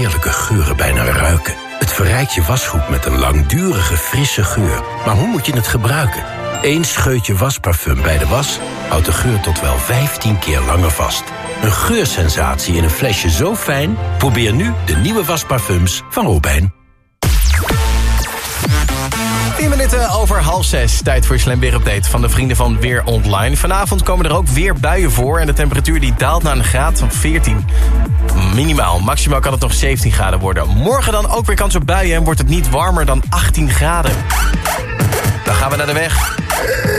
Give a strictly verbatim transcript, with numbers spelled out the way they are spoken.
heerlijke geuren bijna ruiken. Het verrijkt je wasgoed met een langdurige, frisse geur. Maar hoe moet je het gebruiken? Eén scheutje wasparfum bij de was houdt de geur tot wel vijftien keer langer vast. Een geursensatie in een flesje zo fijn? Probeer nu de nieuwe wasparfums van Robijn. tien minuten over half zes. Tijd voor je Slam Weer Update van de vrienden van Weer Online. Vanavond komen er ook weer buien voor. En de temperatuur die daalt naar een graad van veertien. Minimaal. Maximaal kan het nog zeventien graden worden. Morgen dan ook weer kans op buien en wordt het niet warmer dan achttien graden. Dan gaan we naar de weg.